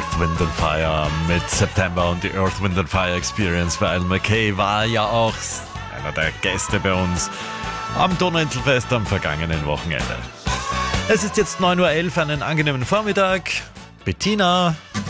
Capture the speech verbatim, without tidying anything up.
Earth, Wind and Fire mit September und die Earth, Wind and Fire Experience, weil McKay war ja auch einer der Gäste bei uns am Donauinselfest am vergangenen Wochenende. Es ist jetzt neun Uhr elf, einen angenehmen Vormittag. Bettina.